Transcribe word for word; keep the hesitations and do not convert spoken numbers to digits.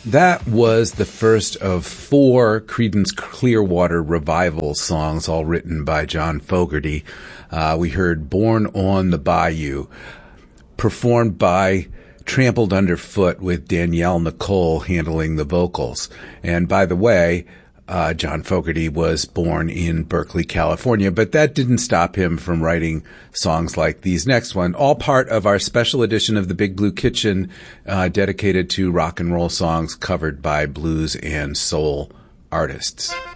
That was the first of four Creedence Clearwater Revival songs, all written by John Fogerty. Uh, we heard Born on the Bayou, performed by Trampled Underfoot, with Danielle Nicole handling the vocals. And by the way, uh, John Fogerty was born in Berkeley, California, but that didn't stop him from writing songs like these next one, all part of our special edition of the Big Blue Kitchen, uh, dedicated to rock and roll songs covered by blues and soul artists.